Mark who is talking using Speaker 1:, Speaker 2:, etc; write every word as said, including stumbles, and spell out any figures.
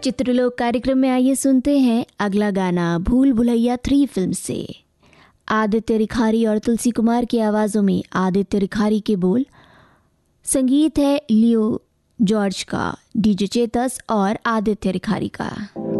Speaker 1: चित्रलोक कार्यक्रम में आइए सुनते हैं अगला गाना भूल भुलैया थ्री फिल्म से। आदित्य रिखारी और तुलसी कुमार की आवाज़ों में आदित्य रिखारी के बोल, संगीत है लियो जॉर्ज का, डीजे चेतस और आदित्य रिखारी का।